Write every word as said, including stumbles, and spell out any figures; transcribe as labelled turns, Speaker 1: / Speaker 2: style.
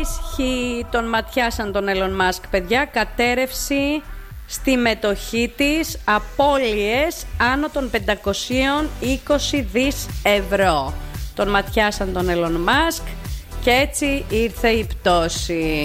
Speaker 1: ισχύει, τον ματιάσαν τον Elon Musk, παιδιά. Κατέρευση στη μετοχή της, απώλειες άνω των πεντακόσια είκοσι δις ευρώ. Τον ματιάσαν τον Elon Musk και έτσι ήρθε η πτώση.